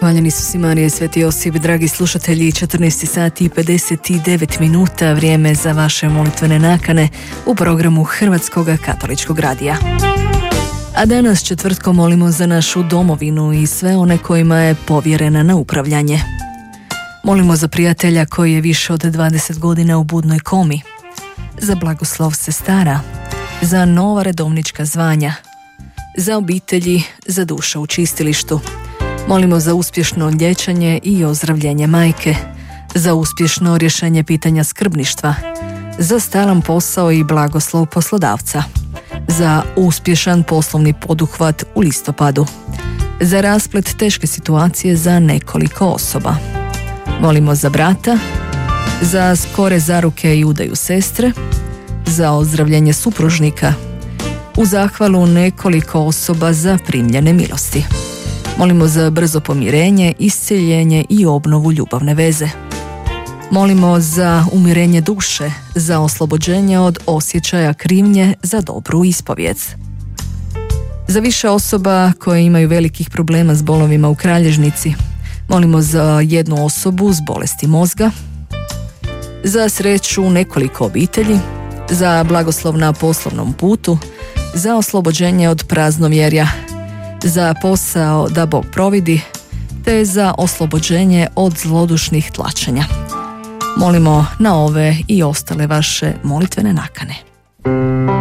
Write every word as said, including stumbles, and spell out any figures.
Hvaljeni su si Marija i Sveti Josip, dragi slušatelji, četrnaest sati i pedeset devet minuta, vrijeme za vaše molitvene nakane u programu Hrvatskog katoličkog radija. A danas četvrtkom molimo za našu domovinu i sve one kojima je povjerena na upravljanje. Molimo za prijatelja koji je više od dvadeset godina u budnoj komi, za blagoslov sestara, za nova redovnička zvanja, za obitelji, za duše u čistilištu. Molimo za uspješno liječenje i ozdravljenje majke, za uspješno rješenje pitanja skrbništva, za stalan posao i blagoslov poslodavca, za uspješan poslovni poduhvat u listopadu, za rasplet teške situacije za nekoliko osoba. Molimo za brata, za skore zaruke i udaju sestre, za ozdravljenje supružnika, u zahvalu nekoliko osoba za primljene milosti. Molimo za brzo pomirenje, iscjeljenje i obnovu ljubavne veze. Molimo za umirenje duše, za oslobođenje od osjećaja krivnje, za dobru ispovijed. Za više osoba koje imaju velikih problema s bolovima u kralježnici. Molimo za jednu osobu s bolesti mozga, za sreću nekoliko obitelji, za blagoslov na poslovnom putu, za oslobođenje od praznovjerja, za posao da Bog providi, te za oslobođenje od zlodušnih tlačenja. Molimo na ove i ostale vaše molitvene nakane.